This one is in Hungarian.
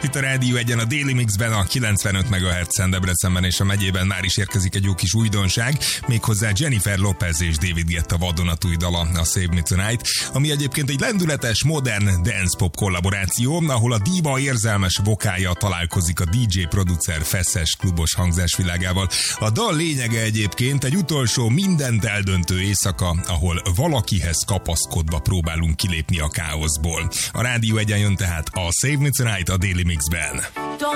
Itt a Rádió Egyen a Daily Mixben a 95 MHz-en Debrecenben és a megyében már is érkezik egy jó kis újdonság, méghozzá Jennifer Lopez és David Guetta vadonatúj dala, a Save Me Tonight, ami egyébként egy lendületes, modern dance-pop kollaboráció, ahol a díva érzelmes vokálja találkozik a DJ-producer feszes klubos hangzásvilágával. A dal lényege egyébként egy utolsó mindent eldöntő éjszaka, ahol valakihez kapaszkodva próbálunk kilépni a káoszból. A Rádió Egyen jön tehát a Save Me Tonight a Daily Mixben.